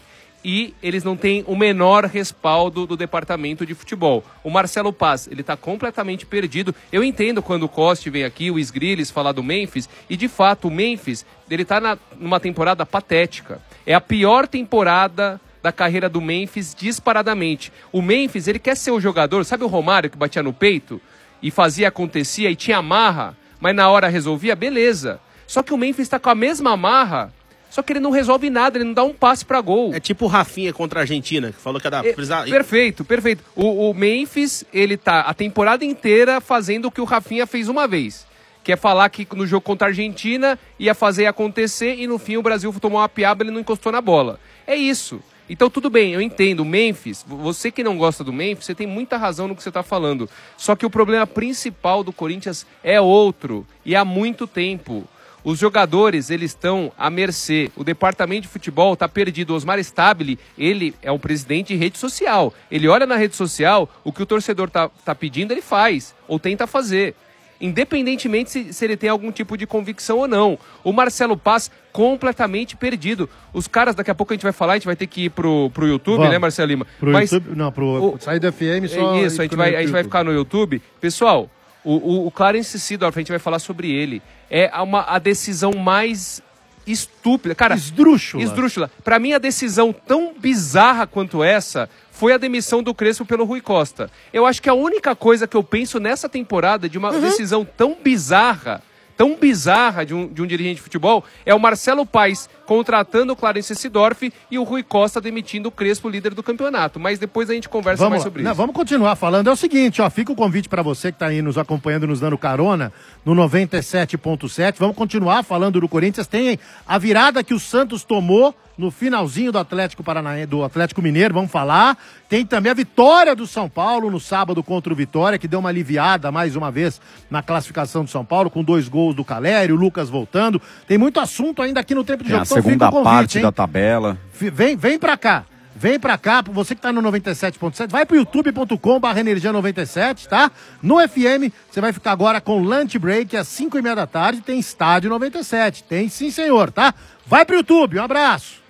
e eles não têm o menor respaldo do departamento de futebol. O Marcelo Paz, ele está completamente perdido. Eu entendo quando o Coste vem aqui, o Sgrilles, falar do Memphis, e de fato o Memphis, ele está numa temporada patética. É a pior temporada da carreira do Memphis disparadamente. O Memphis, ele quer ser o jogador, sabe o Romário que batia no peito? E fazia, acontecia, e tinha marra, mas na hora resolvia, beleza. Só que o Memphis está com a mesma marra, só que ele não resolve nada, ele não dá um passe para gol. É tipo o Rafinha contra a Argentina, que falou que era... É, perfeito, perfeito. O, o Memphis, ele tá a temporada inteira fazendo o que o Rafinha fez uma vez. Que é falar que no jogo contra a Argentina ia fazer acontecer e no fim o Brasil tomou uma piaba e ele não encostou na bola. É isso. Então tudo bem, eu entendo, o Memphis, você que não gosta do Memphis, você tem muita razão no que você está falando. Só que o problema principal do Corinthians é outro, e há muito tempo. Os jogadores, eles estão à mercê. O departamento de futebol está perdido. O Osmar Stabile, ele é um presidente de rede social. Ele olha na rede social, o que o torcedor está tá pedindo, ele faz, ou tenta fazer. Independentemente se, se ele tem algum tipo de convicção ou não. O Marcelo Paz, completamente perdido. Os caras, daqui a pouco a gente vai falar, a gente vai ter que ir pro, pro YouTube, Vamos. né, Marcelo Lima? Pro Mas, YouTube, não, pro o, sair do F M só... Isso, a gente, vai, a gente vai ficar no YouTube. Pessoal, o, o, o Clarence Seedorf, a gente vai falar sobre ele. É uma, a decisão mais estúpida. Cara, esdrúxula. Esdrúxula. Pra mim, a decisão tão bizarra quanto essa foi a demissão do Crespo pelo Rui Costa. Eu acho que a única coisa que eu penso nessa temporada de uma uhum. decisão tão bizarra, tão bizarra de um, de um dirigente de futebol, é o Marcelo Paes contratando o Clarence Seedorf e o Rui Costa demitindo o Crespo, líder do campeonato. Mas depois a gente conversa vamos mais sobre Não, isso. Vamos continuar falando. É o seguinte, ó, fica o convite para você que está aí nos acompanhando, nos dando carona no noventa e sete ponto sete. Vamos continuar falando do Corinthians. Tem a virada que o Santos tomou no finalzinho do Atlético Paranaense, do Atlético Mineiro, vamos falar. Tem também a vitória do São Paulo no sábado contra o Vitória, que deu uma aliviada mais uma vez na classificação do São Paulo, com dois gols do Calério, o Lucas voltando. Tem muito assunto ainda aqui no tempo de é jogo. A então segunda convite, parte hein? da tabela. Vem, vem pra cá. Vem pra cá, você que tá no noventa e sete ponto sete, vai pro youtube ponto com barra energia noventa e sete, tá? No F M, você vai ficar agora com lunch break às cinco e meia da tarde, tem estádio noventa e sete, tem sim senhor, tá? Vai pro YouTube, um abraço!